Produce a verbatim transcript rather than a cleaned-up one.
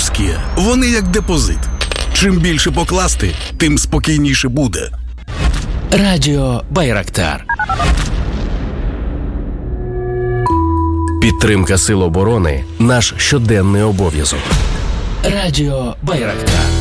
Русські, вони як депозит. Чим більше покласти, тим спокійніше буде. Радіо Байрактар. Підтримка Сил оборони – наш щоденний обов'язок. Радіо Байрактар.